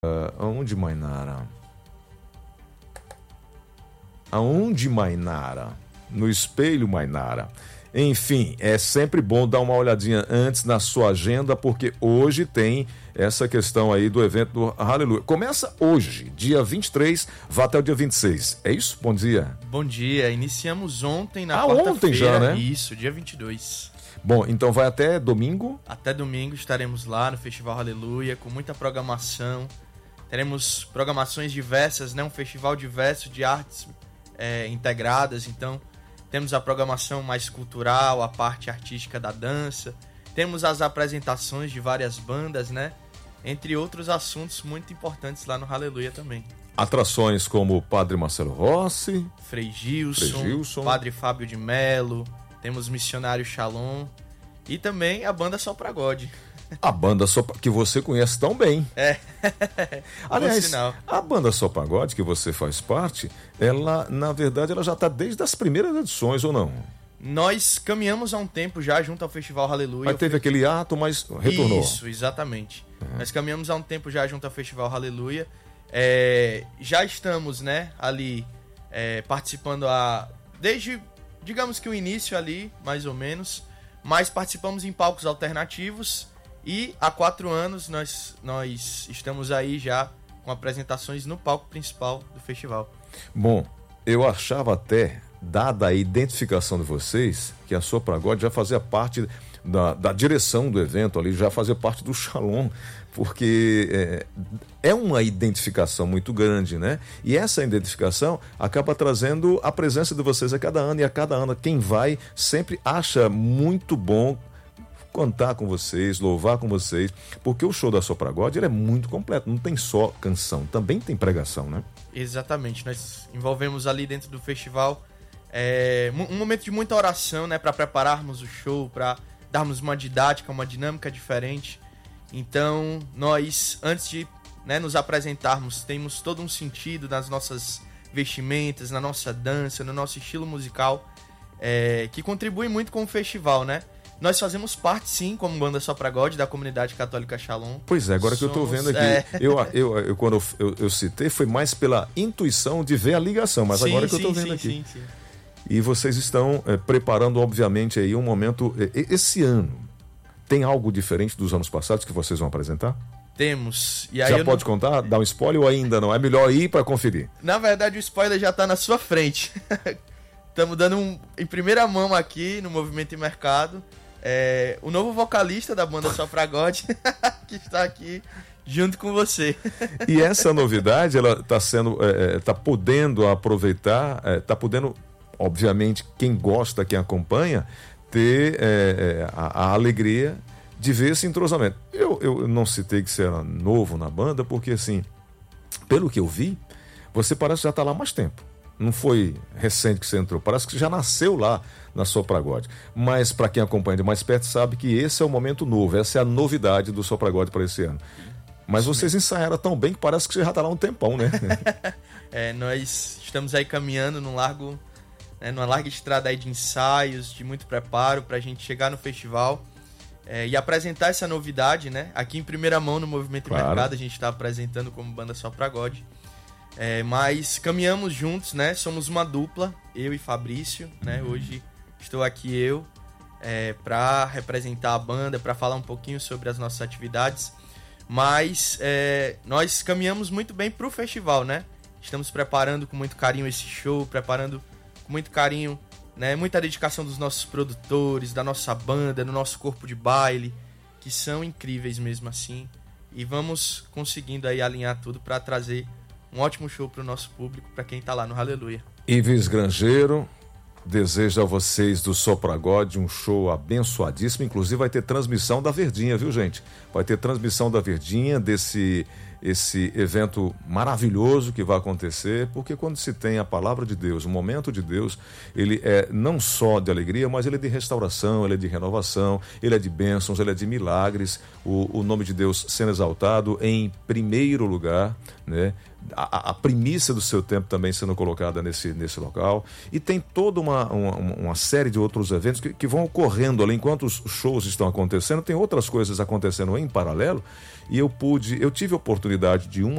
Aonde, Mainara? Aonde, Mainara? No espelho, Mainara. Enfim, é sempre bom dar uma olhadinha antes na sua agenda, porque hoje tem essa questão aí do evento do Aleluia. Começa hoje, dia 23, vai até o dia 26. É isso? Bom dia. Bom dia. Iniciamos ontem, na quarta-feira. Ontem já, né? Isso, dia 22. Bom, então vai até domingo? Até domingo estaremos lá no Festival Aleluia, com muita programação. Teremos programações diversas, né? Um festival diverso de artes integradas, então temos a programação mais cultural, a parte artística da dança, temos as apresentações de várias bandas, né? Entre outros assuntos muito importantes lá no Aleluia também. Atrações como o Padre Marcelo Rossi, Frei Gilson, Padre Fábio de Melo, temos Missionário Shalom e também a banda Só Pra God. A banda Só que você conhece tão bem. Aliás, a banda Só Pagode, que você faz parte, ela, na verdade, ela já está desde as primeiras edições, ou não? Nós caminhamos há um tempo já junto ao Festival Aleluia. Mas teve aquele ato, mas retornou. Isso, exatamente. Nós caminhamos há um tempo já junto ao Festival Aleluia. Já estamos, né, ali participando desde, digamos que o início ali, mais ou menos, mas participamos em palcos alternativos. E há 4 anos nós estamos aí já com apresentações no palco principal do festival. Bom, eu achava até, dada a identificação de vocês, que a Só Pra God já fazia parte da direção do evento ali, já fazia parte do Shalom, porque é uma identificação muito grande, né? E essa identificação acaba trazendo a presença de vocês a cada ano, e a cada ano quem vai sempre acha muito bom contar com vocês, louvar com vocês, porque o show da Só Pra God, ele é muito completo, não tem só canção, também tem pregação, né? Exatamente, nós envolvemos ali dentro do festival um momento de muita oração, né, para prepararmos o show, para darmos uma didática, uma dinâmica diferente. Então, nós, antes de nos apresentarmos, temos todo um sentido nas nossas vestimentas, na nossa dança, no nosso estilo musical, que contribui muito com o festival, né? Nós fazemos parte, sim, como banda Só Pra God, da comunidade católica Shalom. Pois é, agora que eu estou vendo aqui, quando eu citei, foi mais pela intuição de ver a ligação, mas agora que eu estou vendo aqui. Sim. E vocês estão preparando, obviamente, aí um momento. Esse ano, tem algo diferente dos anos passados que vocês vão apresentar? Temos. E aí já pode contar? Dar um spoiler ou ainda não? É melhor ir para conferir? Na verdade, o spoiler já está na sua frente. Estamos dando em primeira mão aqui no Movimento e Mercado. O novo vocalista da banda Só Pra God, que está aqui junto com você. E essa novidade, ela está tá podendo aproveitar, está podendo, obviamente, quem gosta, quem acompanha, ter a alegria de ver esse entrosamento. Eu não citei que você era novo na banda, porque assim, pelo que eu vi, você parece que já está lá há mais tempo. Não foi recente que você entrou, parece que já nasceu lá na Só Pra God. Mas para quem acompanha de mais perto sabe que esse é o momento novo, essa é a novidade do Só Pra God para esse ano. Mas vocês ensaiaram tão bem que parece que você já está lá há um tempão, né? Nós estamos aí caminhando numa larga estrada aí de ensaios, de muito preparo para a gente chegar no festival e apresentar essa novidade, né? Aqui em primeira mão no Movimento e Mercado a gente está apresentando como banda Só Pra God. Mas caminhamos juntos, né? Somos uma dupla, eu e Fabrício, né? Hoje estou aqui eu para representar a banda, para falar um pouquinho sobre as nossas atividades. Mas nós caminhamos muito bem para o festival, né? Estamos preparando com muito carinho esse show, preparando com muito carinho, né? Muita dedicação dos nossos produtores, da nossa banda, do nosso corpo de baile, que são incríveis mesmo assim. E vamos conseguindo aí alinhar tudo para trazer um ótimo show para o nosso público, para quem está lá no Aleluia. Ives Grangeiro deseja a vocês do Só Pra God um show abençoadíssimo. Inclusive vai ter transmissão da Verdinha, viu, gente? Vai ter transmissão da Verdinha esse evento maravilhoso que vai acontecer, porque quando se tem a palavra de Deus, o momento de Deus, ele é não só de alegria, mas ele é de restauração, ele é de renovação, ele é de bênçãos, ele é de milagres, o nome de Deus sendo exaltado em primeiro lugar, né? A primícia do seu tempo também sendo colocada nesse local, e tem toda uma série de outros eventos que vão ocorrendo ali enquanto os shows estão acontecendo. Tem outras coisas acontecendo em paralelo, e eu tive a oportunidade de